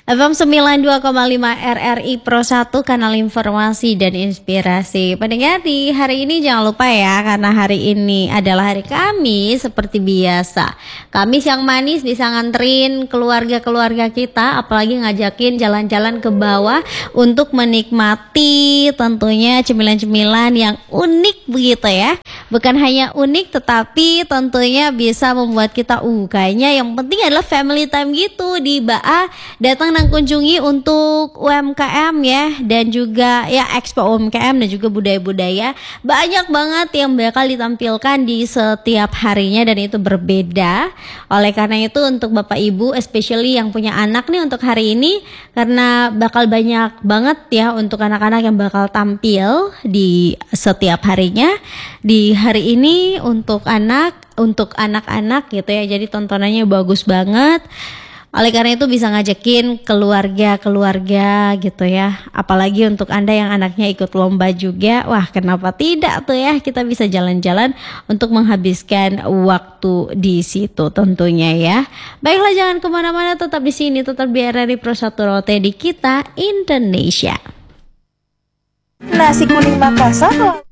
FM 92,5 RRI Pro 1, kanal informasi dan inspirasi. Pendengar, di hari ini jangan lupa ya, karena hari ini adalah hari Kamis seperti biasa. Kamis yang manis bisa nganterin keluarga-keluarga kita, apalagi ngajakin jalan-jalan ke bawah untuk menikmati tentunya cemilan-cemilan yang unik begitu ya. Bukan hanya unik tetapi tentunya bisa membuat kita kayaknya yang penting adalah family time gitu. Di Baa datang dan kunjungi untuk UMKM ya, dan juga ya Expo UMKM dan juga budaya-budaya. Banyak banget yang bakal ditampilkan di setiap harinya dan itu berbeda. Oleh karena itu untuk Bapak Ibu especially yang punya anak nih untuk hari ini, karena bakal banyak banget ya untuk anak-anak yang bakal tampil di setiap harinya. Di hari ini untuk anak-anak gitu ya, jadi tontonannya bagus banget. Oleh karena itu bisa ngajakin keluarga-keluarga gitu ya. Apalagi untuk Anda yang anaknya ikut lomba juga, wah kenapa tidak tuh ya, kita bisa jalan-jalan untuk menghabiskan waktu di situ tentunya ya. Baiklah, jangan kemana-mana, tetap di sini, tetap di RRI Pro 1 Rote di kita Indonesia. Nasi kuning Makassar.